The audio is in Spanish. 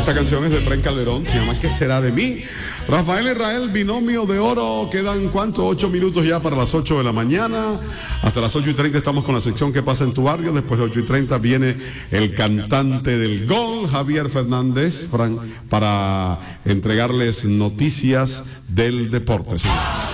Esta canción es de Fren Calderón, se llama ¿Qué será de mí? Rafael Israel, Binomio de Oro. Quedan, ¿cuánto? 8 minutos ya para las 8 de la mañana. Hasta las 8:30 estamos con la sección ¿Qué pasa en tu barrio? Después de 8:30 viene el cantante del gol, Javier Fernández, para entregarles noticias del deporte. Sí.